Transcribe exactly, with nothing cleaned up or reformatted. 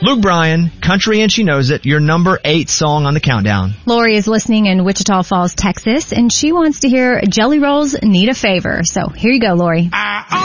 Luke Bryan, Country and She Knows It, your number eight song on the countdown. Lori is listening in Wichita Falls, Texas, and she wants to hear Jelly Rolls Need a Favor. So here you go, Lori.